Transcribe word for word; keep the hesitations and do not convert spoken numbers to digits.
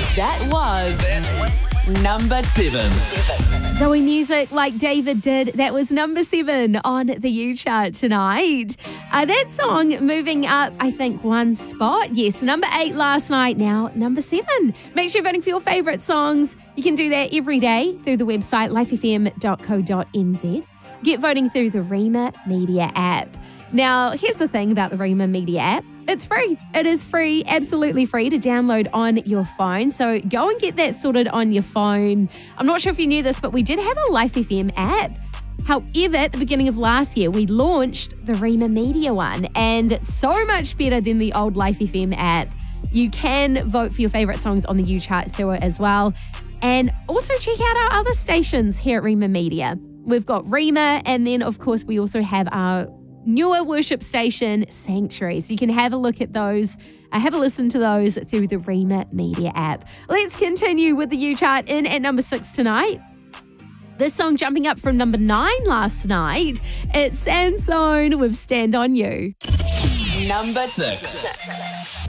That was number seven. Zoe Music, like David did, that was number seven on the U chart tonight. Uh, that song moving up, I think, one spot. Yes, number eight last night, now number seven. Make sure you're voting for your favourite songs. You can do that every day through the website life f m dot co dot n z. Get voting through the Rima Media app. Now, here's the thing about the Rima Media app. It's free. It is free, absolutely free to download on your phone. So go and get that sorted on your phone. I'm not sure if you knew this, but we did have a Life F M app. However, at the beginning of last year, we launched the Rima Media one, and it's so much better than the old Life F M app. You can vote for your favourite songs on the U chart through it as well. And also check out our other stations here at Rima Media. We've got Rima, and then, of course, we also have our newer worship station, Sanctuary. So you can have a look at those, uh, have a listen to those through the Rima Media app. Let's continue with the U chart in at number six tonight. This song jumping up from number nine last night. It's Sansone with Stand On You. Number six.